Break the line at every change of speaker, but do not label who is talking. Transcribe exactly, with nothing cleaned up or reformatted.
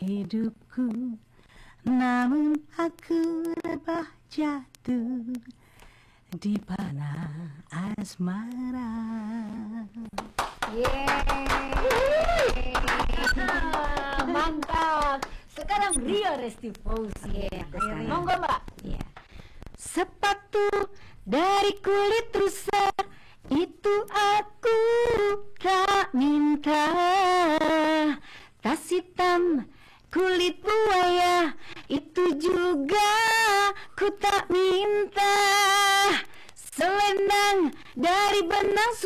hidupku, namun aku lebah jatuh di panah asmara.
Yeay. Mantap. Sekarang Rio Resti Fauzi.
Yeah,
Monggo Mbak.
Yeah. Sepatu dari kulit rusa itu aku tak minta. Tas hitam kulit buaya itu juga ku tak minta. Selendang dari benang